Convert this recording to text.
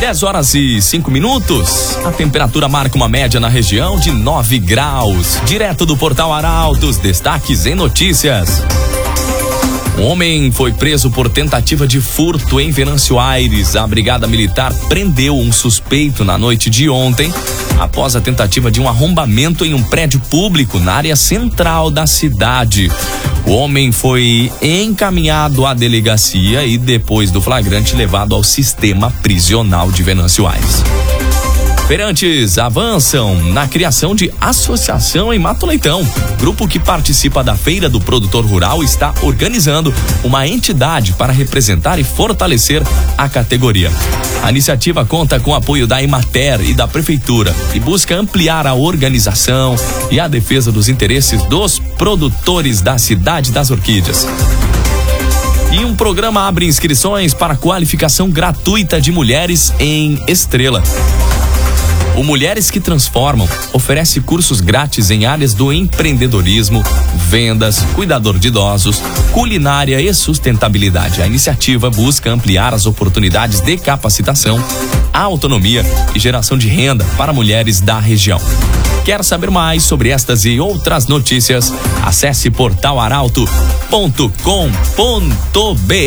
10h05. A temperatura marca uma média na região de 9 graus. Direto do Portal Arautos, destaques em notícias. Um homem foi preso por tentativa de furto em Venâncio Aires. A Brigada Militar prendeu um suspeito na noite de ontem, após a tentativa de um arrombamento em um prédio público na área central da cidade. O homem foi encaminhado à delegacia e, depois do flagrante, levado ao sistema prisional de Venâncio Aires. Feirantes avançam na criação de associação em Mato Leitão. Grupo que participa da Feira do Produtor Rural está organizando uma entidade para representar e fortalecer a categoria. A iniciativa conta com o apoio da Emater e da Prefeitura e busca ampliar a organização e a defesa dos interesses dos produtores da cidade das orquídeas. E um programa abre inscrições para qualificação gratuita de mulheres em Estrela. O Mulheres que Transformam oferece cursos grátis em áreas do empreendedorismo, vendas, cuidador de idosos, culinária e sustentabilidade. A iniciativa busca ampliar as oportunidades de capacitação, autonomia e geração de renda para mulheres da região. Quer saber mais sobre estas e outras notícias? Acesse portalarauto.com.br.